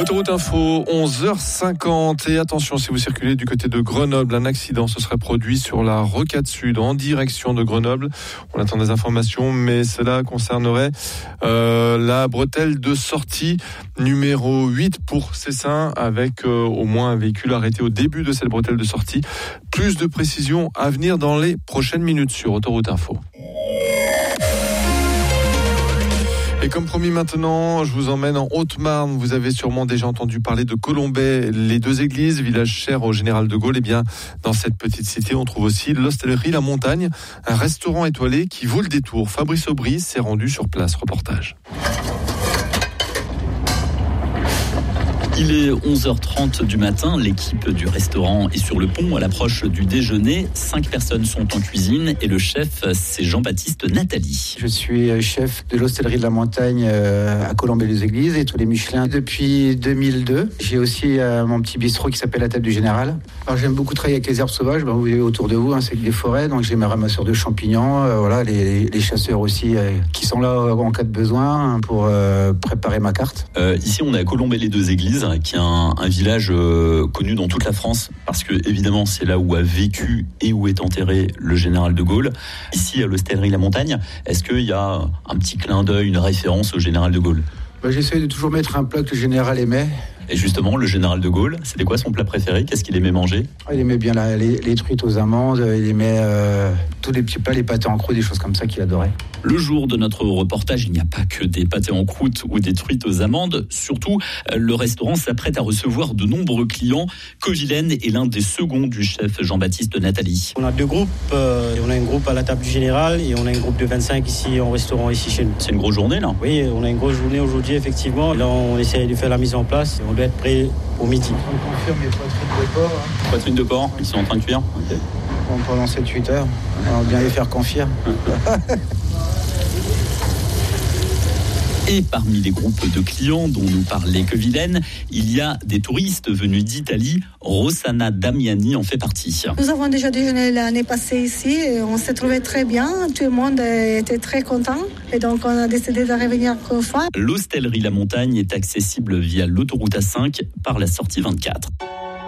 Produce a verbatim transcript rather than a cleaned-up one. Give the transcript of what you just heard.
Autoroute Info, onze heures cinquante. Et attention, si vous circulez du côté de Grenoble, un accident se serait produit sur la rocade sud en direction de Grenoble. On attend des informations, mais cela concernerait euh, la bretelle de sortie numéro huit pour Cessin, avec euh, au moins un véhicule arrêté au début de cette bretelle de sortie. Plus de précisions à venir dans les prochaines minutes sur Autoroute Info. Et comme promis maintenant, je vous emmène en Haute-Marne. Vous avez sûrement déjà entendu parler de Colombey, les deux églises, village cher au général de Gaulle. Et bien, dans cette petite cité, on trouve aussi l'Hostellerie La Montagne, un restaurant étoilé qui vaut le détour. Fabrice Aubry s'est rendu sur place. Reportage. Il est onze heures trente du matin, l'équipe du restaurant est sur le pont à l'approche du déjeuner. Cinq personnes sont en cuisine et le chef, c'est Jean-Baptiste Nathalie. Je suis chef de l'Hostellerie de la Montagne à Colombey-les-Églises et tous les Michelin depuis deux mille deux. J'ai aussi mon petit bistrot qui s'appelle la Table du Général. Alors j'aime beaucoup travailler avec les herbes sauvages. Ben, vous voyez autour de vous, hein, c'est des forêts, donc j'ai mes ramasseurs de champignons, euh, voilà, les, les chasseurs aussi euh, qui sont là en cas de besoin pour euh, préparer ma carte. Euh, ici, on est à Colombey-les-Deux-Églises, qui est un, un village euh, connu dans toute la France, parce que évidemment c'est là où a vécu et où est enterré le général de Gaulle. Ici à l'Hostellerie La Montagne, est-ce qu'il y a un petit clin d'œil, une référence au général de Gaulle ? Ben, j'essaie de toujours mettre un plat que le général aimait. Et justement, le général de Gaulle, c'était quoi son plat préféré ? Qu'est-ce qu'il aimait manger ? Il aimait bien la, les, les truites aux amandes, il aimait euh, tous les petits plats, les pâtés en croûte, des choses comme ça qu'il adorait. Le jour de notre reportage, il n'y a pas que des pâtés en croûte ou des truites aux amandes. Surtout, le restaurant s'apprête à recevoir de nombreux clients. Covillaine est l'un des seconds du chef Jean-Baptiste Nathalie. On a deux groupes. Euh, on a un groupe à la Table du Général et on a un groupe de vingt-cinq ici en restaurant ici chez nous. C'est une grosse journée là ? Oui, on a une grosse journée aujourd'hui effectivement. Là, on essaie de faire la mise en place. On doit être prêt au midi. On confirme les poitrines de porc. Hein. Poitrines de porc, ils sont en train de cuire. Okay. On pendant sept huit heures. On va bien les faire confire. Et parmi les groupes de clients dont nous parlait Covillaine, il y a des touristes venus d'Italie. Rossana Damiani en fait partie. Nous avons déjà déjeuné l'année passée ici et on s'est trouvé très bien. Tout le monde était très content et donc on a décidé de revenir encore une fois. L'Hostellerie La Montagne est accessible via l'autoroute A cinq par la sortie vingt-quatre.